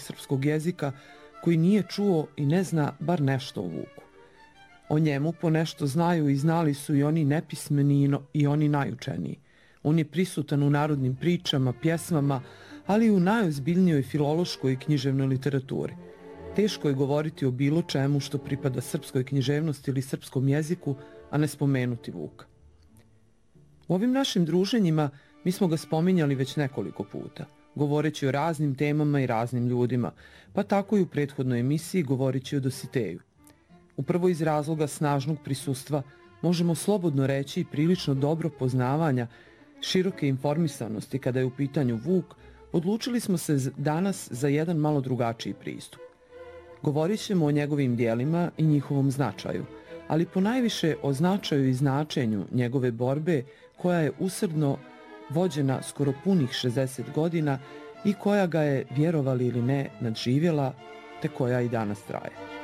srpskog jezika koji nije čuo i ne zna bar nešto o Vuku. O njemu ponešto znaju i znali su i oni nepismeni i oni najučeniji. On je prisutan u narodnim pričama, pjesmama, ali i u najozbiljnijoj filološkoj i književnoj literaturi. Teško je govoriti o bilo čemu što pripada srpskoj književnosti ili srpskom jeziku, a ne spomenuti Vuka. U ovim našim druženjima mi smo ga spominjali već nekoliko puta, govoreći o raznim temama i raznim ljudima, pa tako i u prethodnoj emisiji govoreći o Dositeju. Upravo iz razloga snažnog prisustva možemo slobodno reći i prilično dobro poznavanja, široke informisanosti kada je u pitanju Vuk, odlučili smo se danas za jedan malo drugačiji pristup. Govorit ćemo o njegovim dijelima i njihovom značaju, ali ponajviše o značaju i značenju njegove borbe koja je usrdno vođena skoro punih 60 godina i koja ga je, vjerovali ili ne, nadživjela, te koja i danas traje.